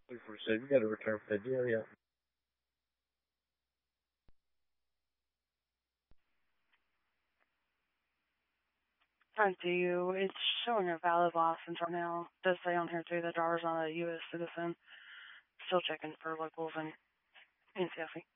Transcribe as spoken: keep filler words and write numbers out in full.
twenty-four seven, you got to return fifty, yeah. Yeah. I do. It's showing a valid license right now. It does say on here too the driver's not a U S citizen. Still checking for locals and N C F E.